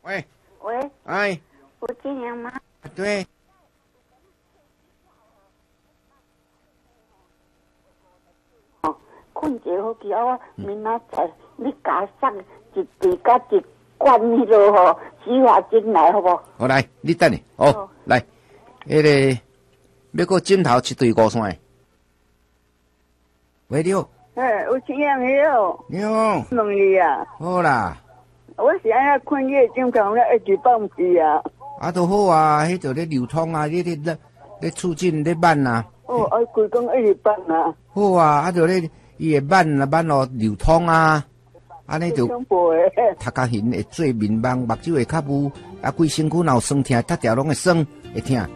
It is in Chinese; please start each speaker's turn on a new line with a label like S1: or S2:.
S1: 喂，
S2: 喂，
S1: 哎，
S2: 吴金阳吗？
S1: 对，
S2: 困一好去啊！我明仔载你加送一支甲一罐迄落吼洗发精来，好无？
S1: 好来，你等下，哦，来，迄个要个枕头一对50的。喂，你好，
S3: 哎，有钱样的哦，
S1: 你好，
S3: 问你啊，
S1: 好啦，
S3: 我是安那困月经常咧一直放屁啊。
S1: 啊，都好啊，迄就咧流通啊，咧促进咧慢啊。
S3: 哦，啊，规工一直放啊。
S1: 好啊，啊，就咧伊会慢咯流通啊，安尼就
S3: 恐怖的。
S1: 头壳晕会做面盲，目睭会较雾，啊，规身躯若有酸痛，搭条拢会酸，会痛。